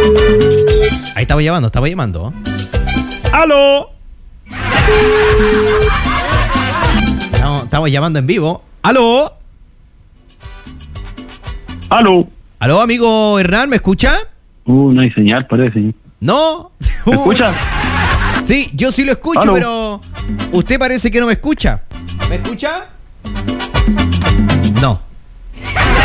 Ahí estaba llamando. ¡Aló! No, estamos llamando en vivo. ¡Aló! ¡Aló! ¿Aló, amigo Hernán? ¿Me escucha? No hay señal, parece. ¿No? ¿Me escucha? Sí, yo sí lo escucho, ¿Aló? pero usted parece que no me escucha. ¿Me escucha?